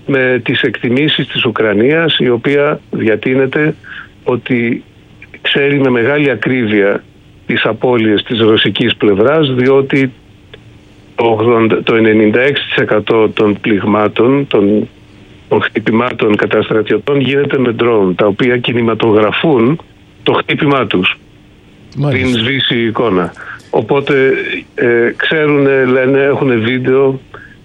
με τις εκτιμήσεις της Ουκρανίας, η οποία διατείνεται ότι ξέρει με μεγάλη ακρίβεια τις απώλειες της ρωσικής πλευράς, διότι το 96% των πληγμάτων, των χτυπημάτων κατά στρατιωτών γίνεται με ντρόουν, τα οποία κινηματογραφούν το χτύπημά τους πριν σβήσει η εικόνα. Οπότε ξέρουν, λένε, έχουν βίντεο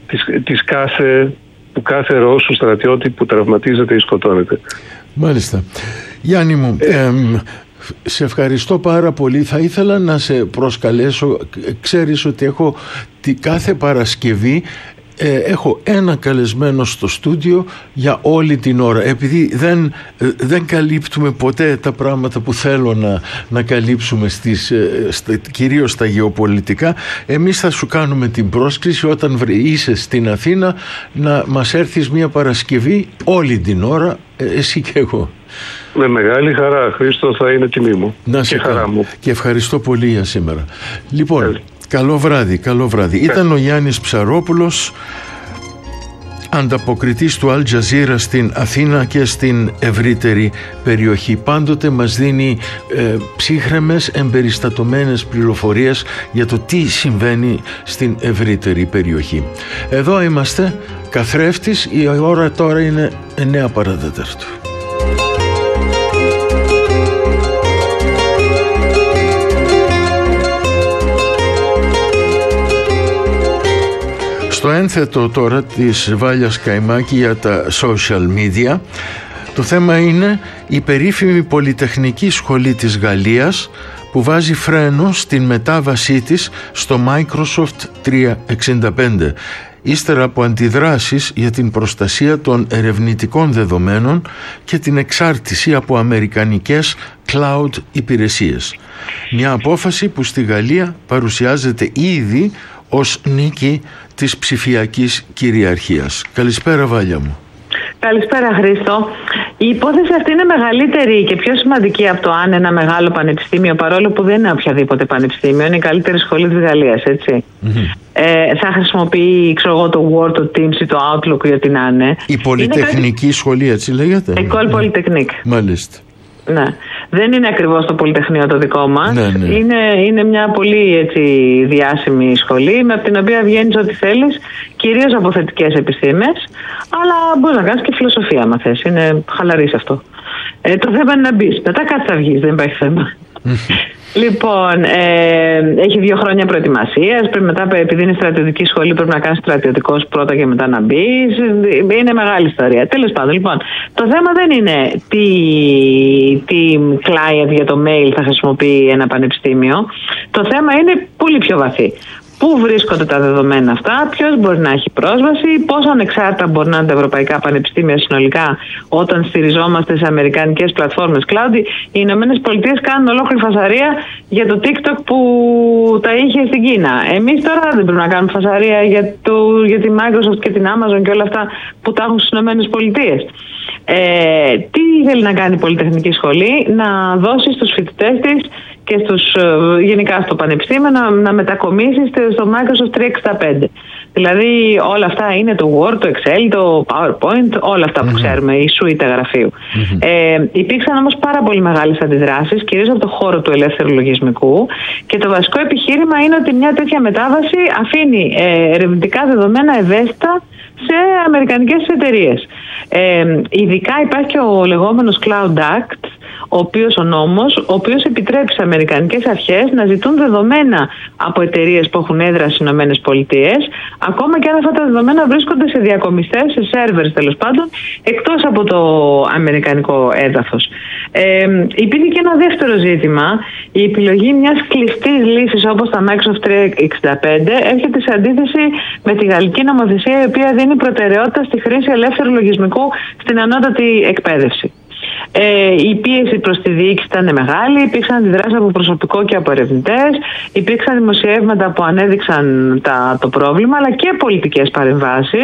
του κάθε Ρώσου στρατιώτη που τραυματίζεται ή σκοτώνεται. Μάλιστα. Γιάννη μου, σε ευχαριστώ πάρα πολύ. Θα ήθελα να σε προσκαλέσω. Ξέρεις ότι έχω κάθε Παρασκευή έχω ένα καλεσμένο στο στούντιο για όλη την ώρα. Επειδή δεν καλύπτουμε ποτέ τα πράγματα που θέλω να καλύψουμε κυρίως στα γεωπολιτικά, εμείς θα σου κάνουμε την πρόσκληση όταν είσαι στην Αθήνα να μας έρθεις μια Παρασκευή όλη την ώρα, εσύ και εγώ. Με μεγάλη χαρά, Χρήστο, θα είναι τιμή μου. Να σε χαρά μου. Και ευχαριστώ πολύ για σήμερα. Λοιπόν, καλό βράδυ, καλό βράδυ. Ήταν ο Γιάννης Ψαρόπουλος, ανταποκριτής του Al Jazeera στην Αθήνα και στην ευρύτερη περιοχή. Πάντοτε μας δίνει ψύχρεμες, εμπεριστατωμένες πληροφορίες για το τι συμβαίνει στην ευρύτερη περιοχή. Εδώ είμαστε, καθρέφτης, η ώρα τώρα είναι 9 παρατέταρτο. Στο ένθετο τώρα της Βάλιας Καϊμάκη για τα social media, το θέμα είναι η περίφημη Πολυτεχνική Σχολή της Γαλλίας που βάζει φρένο στην μετάβασή της στο Microsoft 365 ύστερα από αντιδράσεις για την προστασία των ερευνητικών δεδομένων και την εξάρτηση από αμερικανικές cloud υπηρεσίες. Μια απόφαση που στη Γαλλία παρουσιάζεται ήδη ως νίκη της ψηφιακής κυριαρχίας. Καλησπέρα, Βάλια μου. Καλησπέρα, Χρήστο. Η υπόθεση αυτή είναι μεγαλύτερη και πιο σημαντική από το αν ένα μεγάλο πανεπιστήμιο, παρόλο που δεν είναι οποιαδήποτε πανεπιστήμιο, είναι η καλύτερη σχολή της Γαλλίας, έτσι. Θα χρησιμοποιεί, το Word, το Teams ή το Outlook για την άνε. Η Πολυτεχνική Σχολή, έτσι λέγεται. École Polytechnique. Μάλιστα. Ναι. Δεν είναι ακριβώς το Πολυτεχνείο το δικό μας. Ναι. Είναι μια πολύ έτσι διάσημη σχολή με την οποία βγαίνεις ό,τι θέλεις, κυρίως από θετικές επιστήμες, αλλά μπορείς να κάνεις και φιλοσοφία άμα θες. Είναι χαλαρή σε αυτό. Το θέμα είναι να μπεις. Μετά κάτι θα βγεις, δεν υπάρχει θέμα. Λοιπόν, έχει 2 χρόνια προετοιμασίας. Μετά, επειδή είναι στρατιωτική σχολή, πρέπει να κάνεις στρατιωτικός πρώτα και μετά να μπεις. Είναι μεγάλη ιστορία. Τέλος πάντων, λοιπόν, το θέμα δεν είναι τι client για το mail θα χρησιμοποιεί ένα πανεπιστήμιο. Το θέμα είναι πολύ πιο βαθύ. Πού βρίσκονται τα δεδομένα αυτά, ποιος μπορεί να έχει πρόσβαση, πόσο ανεξάρτητα μπορεί να είναι τα ευρωπαϊκά πανεπιστήμια συνολικά όταν στηριζόμαστε σε αμερικανικές πλατφόρμες cloud. Οι Ηνωμένες Πολιτείες κάνουν ολόκληρη φασαρία για το TikTok που τα είχε στην Κίνα. Εμείς τώρα δεν πρέπει να κάνουμε φασαρία για τη Microsoft και την Amazon και όλα αυτά που τα έχουν στις Ηνωμένες Πολιτείες. Τι θέλει να κάνει η Πολυτεχνική Σχολή? Να δώσει στους φοιτητές της και γενικά στο πανεπιστήμιο να μετακομίσει στο Microsoft 365. Δηλαδή όλα αυτά είναι το Word, το Excel, το PowerPoint, όλα αυτά που ξέρουμε, η σουίτα γραφείου. Υπήρξαν όμως πάρα πολύ μεγάλες αντιδράσεις, κυρίως από το χώρο του ελεύθερου λογισμικού, και το βασικό επιχείρημα είναι ότι μια τέτοια μετάβαση αφήνει ερευνητικά δεδομένα ευαίσθητα σε αμερικανικές εταιρείες. Ειδικά υπάρχει και ο λεγόμενος Cloud Act, ο νόμος, ο οποίος επιτρέπει στις αμερικανικές αρχές να ζητούν δεδομένα από εταιρείες που έχουν έδρα στις Ηνωμένες Πολιτείες, ακόμα και αν αυτά τα δεδομένα βρίσκονται σε διακομιστές, σε σερβερς τέλος πάντων, εκτός από το αμερικανικό έδαφος. Υπήρχε και ένα δεύτερο ζήτημα. Η επιλογή μιας κλειστής λύσης όπως τα Microsoft 365 έρχεται σε αντίθεση με τη γαλλική νομοθεσία, η οποία δίνει προτεραιότητα στη χρήση ελεύθερου λογισμικού στην ανώτατη εκπαίδευση. Η πίεση προς τη διοίκηση ήταν μεγάλη, υπήρξαν αντιδράσεις από προσωπικό και από ερευνητές, υπήρξαν δημοσιεύματα που ανέδειξαν το πρόβλημα, αλλά και πολιτικές παρεμβάσεις.